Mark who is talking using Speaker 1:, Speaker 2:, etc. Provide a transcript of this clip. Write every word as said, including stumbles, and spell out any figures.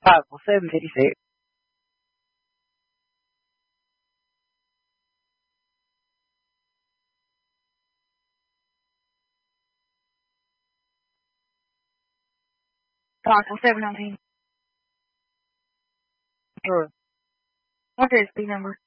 Speaker 1: five oh seven fifty-six. five oh seven nineteen. Sure. What's your S P number?